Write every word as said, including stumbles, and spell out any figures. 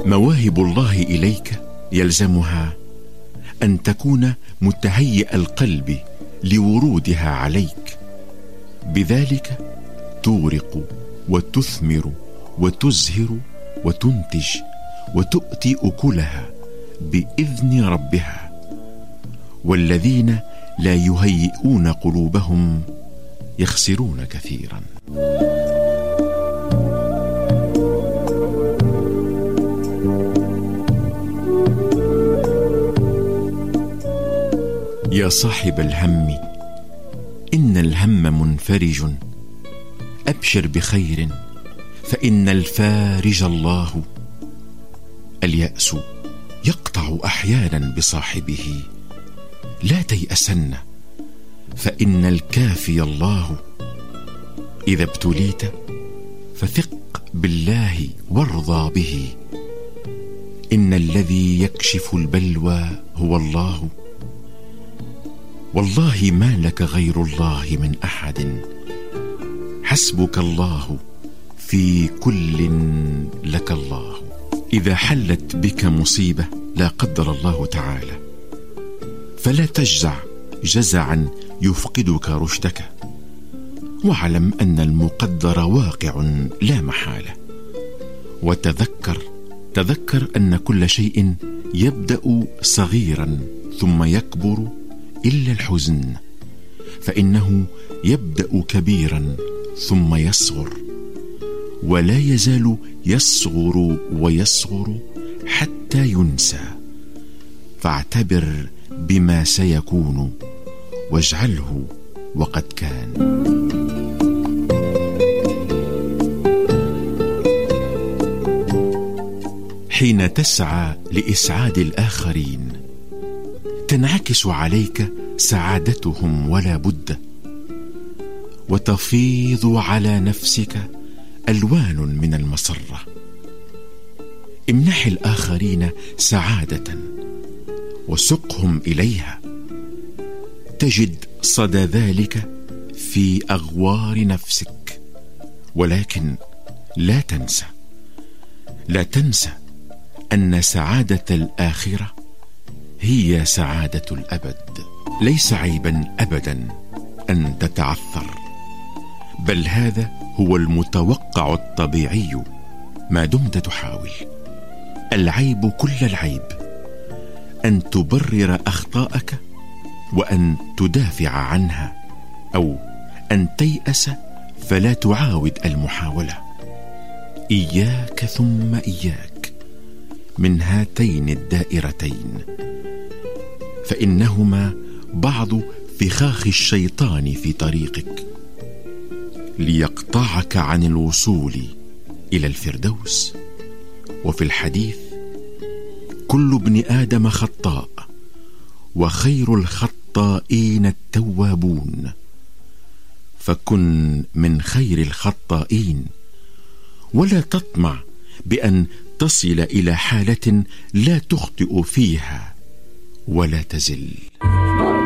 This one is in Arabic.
مواهب الله إليك يلزمها أن تكون متهيئ القلب لورودها عليك، بذلك تورق وتثمر وتزهر وتنتج وتؤتي أكلها بإذن ربها. والذين لا يهيئون قلوبهم يخسرون كثيرا. يا صاحب الهم، إن الهم منفرج، أبشر بخير فإن الفارج الله. اليأس يقطع أحيانا بصاحبه، لا تيأسن فإن الكافي الله. إذا ابتليت فثق بالله وارضى به، إن الذي يكشف البلوى هو الله. والله ما لك غير الله من أحد، حسبك الله في كل لك الله. إذا حلت بك مصيبة لا قدر الله تعالى، فلا تجزع جزعا يفقدك رشدك، واعلم أن المقدر واقع لا محالة. وتذكر تذكر أن كل شيء يبدأ صغيرا ثم يكبر إلا الحزن، فإنه يبدأ كبيرا ثم يصغر، ولا يزال يصغر ويصغر حتى ينسى. فاعتبر بما سيكون واجعله وقد كان. حين تسعى لإسعاد الآخرين تنعكس عليك سعادتهم ولا بد، وتفيض على نفسك ألوان من المسرة. امنح الآخرين سعادة وسقهم إليها، تجد صدى ذلك في أغوار نفسك. ولكن لا تنسى لا تنسى أن سعادة الآخرة هي سعادة الأبد. ليس عيبا أبدا أن تتعثر، بل هذا هو المتوقع الطبيعي ما دمت تحاول. العيب كل العيب أن تبرر أخطاءك وأن تدافع عنها، أو أن تيأس فلا تعاود المحاولة. إياك ثم إياك من هاتين الدائرتين، فإنهما بعض فخاخ الشيطان في طريقك ليقطعك عن الوصول إلى الفردوس. وفي الحديث: كل ابن آدم خطاء وخير الخطائين التوابون. فكن من خير الخطائين، ولا تطمع بأن تصل إلى حالة لا تخطئ فيها ولا تزل.